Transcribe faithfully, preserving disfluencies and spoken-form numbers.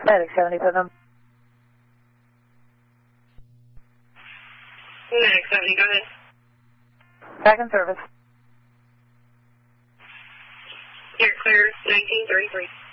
Medic seventy-seven. Medic seventy, go ahead. Back in service. You're clear, nineteen thirty-three.